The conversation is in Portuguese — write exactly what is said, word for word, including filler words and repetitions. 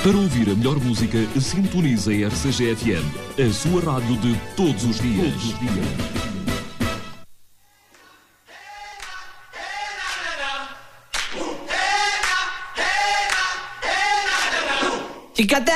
Para ouvir a melhor música, sintonize a R C G F M, a sua rádio de todos os dias. Todos os dias. You got that?